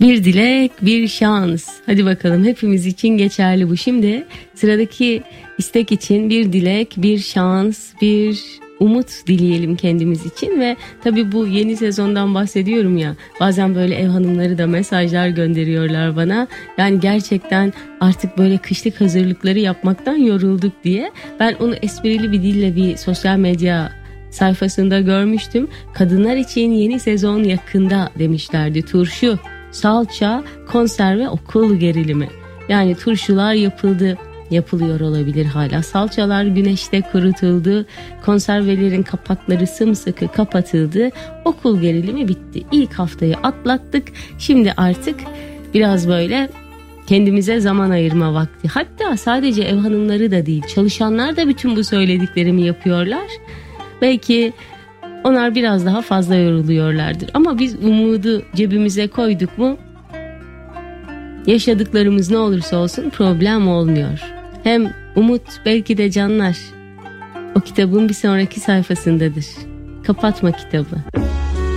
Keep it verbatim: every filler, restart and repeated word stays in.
Bir dilek, bir şans. Hadi bakalım, hepimiz için geçerli bu. Şimdi sıradaki istek için bir dilek, bir şans, bir umut dileyelim kendimiz için. Ve tabii bu yeni sezondan bahsediyorum ya, bazen böyle ev hanımları da mesajlar gönderiyorlar bana. Yani gerçekten artık böyle kışlık hazırlıkları yapmaktan yorulduk diye. Ben onu esprili bir dille bir sosyal medya sayfasında görmüştüm. Kadınlar için yeni sezon yakında demişlerdi. Turşu, salça, konserve, okul gerilimi. Yani turşular yapıldı, yapılıyor olabilir hala. Salçalar güneşte kurutuldu. Konservelerin kapakları sımsıkı kapatıldı. Okul gerilimi bitti. İlk haftayı atlattık. Şimdi artık biraz böyle kendimize zaman ayırma vakti. Hatta sadece ev hanımları da değil, çalışanlar da bütün bu söylediklerimi yapıyorlar. Belki onlar biraz daha fazla yoruluyorlardır. Ama biz umudu cebimize koyduk mu, yaşadıklarımız ne olursa olsun problem olmuyor. Hem umut belki de canlar. O kitabın bir sonraki sayfasındadır. Kapatma kitabı.